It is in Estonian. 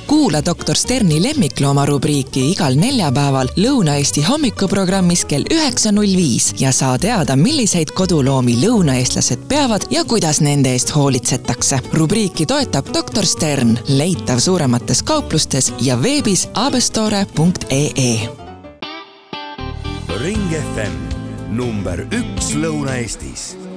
Kuula doktor Sterni lemmiklooma rubriiki igal neljapäeval Lõuna-Eesti hommikuprogrammis kell 9.05 ja saa teada, milliseid koduloomi lõunaeestlased peavad ja kuidas nende eest hoolitsetakse. Rubriiki toetab doktor Stern, leitav suuremates kauplustes ja veebis abestore.ee. Ring FM number 1 Lõuna-Eestis.